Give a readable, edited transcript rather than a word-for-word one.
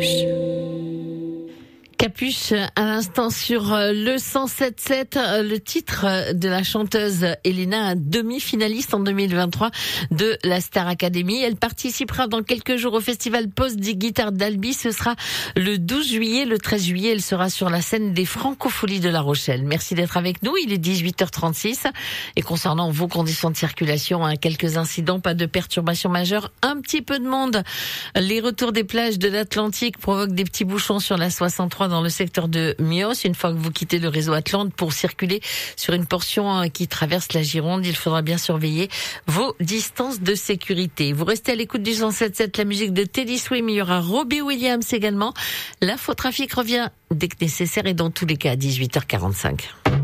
Capuche. Capuche, à l'instant sur le 107.7, le titre de la chanteuse Elena, demi-finaliste en 2023 de la Star Academy. Elle participera dans quelques jours au festival Post des Guitares d'Albi. Ce sera le 12 juillet, le 13 juillet, elle sera sur la scène des Francopholies de La Rochelle. Merci d'être avec nous, il est 18h36. Et concernant vos conditions de circulation, quelques incidents, pas de perturbations majeures, un petit peu de monde. Les retours des plages de l'Atlantique provoquent des petits bouchons sur la 63 dans le secteur de Mios. Une fois que vous quittez le réseau Atlante pour circuler sur une portion qui traverse la Gironde, il faudra bien surveiller vos distances de sécurité. Vous restez à l'écoute du 107.7, la musique de Teddy Swims, il y aura Robbie Williams également. L'infotrafic revient dès que nécessaire et dans tous les cas à 18h45.